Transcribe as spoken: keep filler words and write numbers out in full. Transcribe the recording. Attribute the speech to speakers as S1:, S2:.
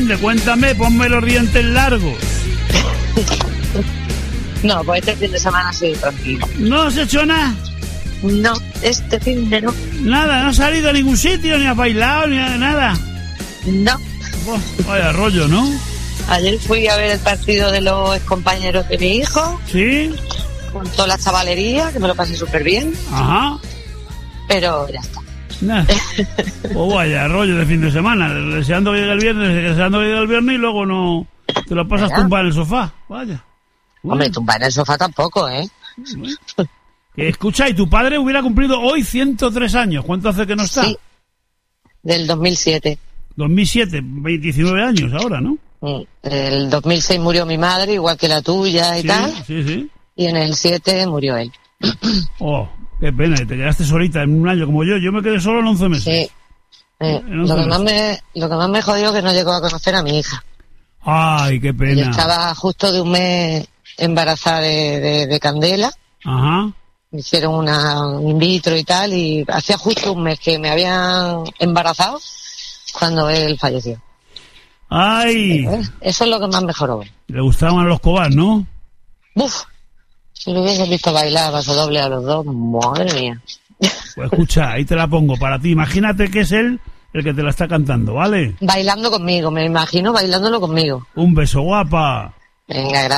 S1: fin de, cuéntame, ponme los dientes largos.
S2: No, pues este fin de semana ha sido tranquilo.
S1: ¿No has hecho nada?
S2: No, este fin de no.
S1: Nada, no has salido a ningún sitio, ni has bailado, ni a nada.
S2: No.
S1: Oh, vaya rollo, ¿no?
S2: Ayer fui a ver el partido de los compañeros de mi hijo.
S1: ¿Sí?
S2: Con toda la chavalería, que me lo pasé súper bien.
S1: Ajá.
S2: Pero ya está.
S1: Nah. Oh, vaya rollo de fin de semana. Deseando que llegue el viernes, deseando que llegue el viernes y luego no... Te lo pasas tumbado en el sofá. Vaya. Bueno.
S2: Hombre, tumbar en el sofá tampoco, ¿eh?
S1: Bueno. Que escucha, y tu padre hubiera cumplido hoy ciento tres años. ¿Cuánto hace que no está?
S2: Sí, del dos mil siete.
S1: dos mil siete, diecinueve años ahora, ¿no?
S2: El dos mil seis murió mi madre, igual que la tuya y
S1: sí,
S2: tal.
S1: Sí, sí.
S2: Y en el siete murió él.
S1: Oh, qué pena, te quedaste solita en un año como yo. Yo me quedé solo en once meses.
S2: Sí. Eh, lo, que más me, lo que más me jodió es que no llegó a conocer a mi hija.
S1: Ay, qué pena.
S2: Yo estaba justo de un mes embarazada de, de, de Candela.
S1: Ajá.
S2: Me hicieron una un in vitro y tal, y hacía justo un mes que me habían embarazado cuando él falleció.
S1: ¡Ay!
S2: Eso es lo que más mejoró.
S1: Le gustaban los cobas, ¿no?
S2: ¡Buf! Si lo hubiese visto bailar paso doble a los dos, madre mía.
S1: Pues escucha, ahí te la pongo para ti. Imagínate que es él el que te la está cantando, ¿vale?
S2: Bailando conmigo, me imagino bailándolo conmigo.
S1: Un beso, guapa.
S2: Venga, gracias.